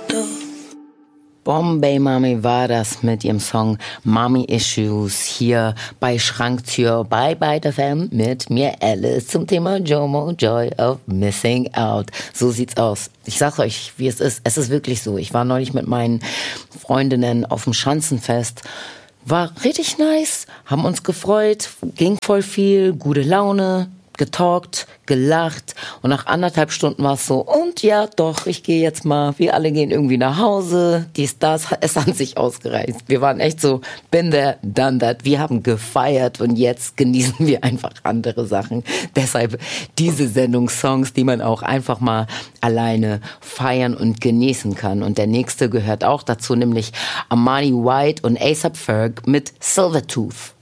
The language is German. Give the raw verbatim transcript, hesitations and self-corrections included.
Bombay Mami war das mit ihrem Song Mommy Issues hier bei Schranktür bei Byte F M mit mir Alice zum Thema Jomo Joy of Missing Out. So sieht's aus. Ich sag's euch, wie es ist. Es ist wirklich so. Ich war neulich mit meinen Freundinnen auf dem Schanzenfest. War richtig nice, haben uns gefreut, ging voll viel, gute Laune, getalkt, gelacht und nach anderthalb Stunden war es so, und ja doch, ich gehe jetzt mal, wir alle gehen irgendwie nach Hause, dies, das, es hat sich ausgereicht. Wir waren echt so, been there, done that, wir haben gefeiert und jetzt genießen wir einfach andere Sachen. Deshalb diese Sendung Songs, die man auch einfach mal alleine feiern und genießen kann. Und der nächste gehört auch dazu, nämlich Amani White und A$AP Ferg mit Silvertooth.